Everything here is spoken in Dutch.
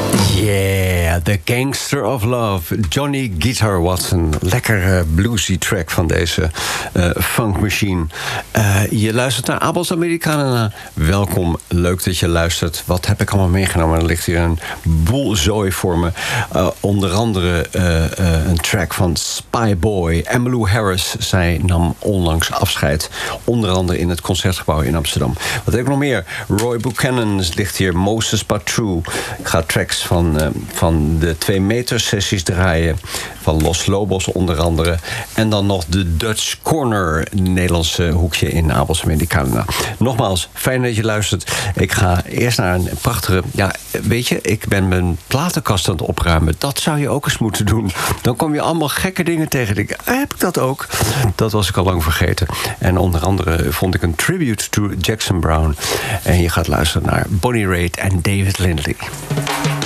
Yeah, The Gangster of Love, Johnny Guitar Watson. Lekker bluesy track van deze funk machine. Je luistert naar Abels Americana. Welkom, leuk dat je luistert. Wat heb ik allemaal meegenomen? Er ligt hier een boel zooi voor me. Onder andere een track van Spyboy. Emmylou Harris, zij nam onlangs afscheid. Onder andere in het Concertgebouw in Amsterdam. Wat heb ik nog meer? Roy Buchanan ligt hier. Moses Patrou. Ik ga tracks van de 2 meter sessies draaien. Van Los Lobos onder andere. En dan nog de Dutch Corner. Nederlandse hoekje in Abels Americana. Nogmaals, fijn dat je luistert. Ik ga eerst naar een prachtige... Ja, weet je, ik ben mijn platenkast aan het opruimen. Dat zou je ook eens moeten doen. Dan kom je allemaal gekke dingen tegen. Heb ik dat ook? Dat was ik al lang vergeten. En onder andere vond ik een tribute to Jackson Browne. En je gaat luisteren naar Bonnie Raitt en David Lindley.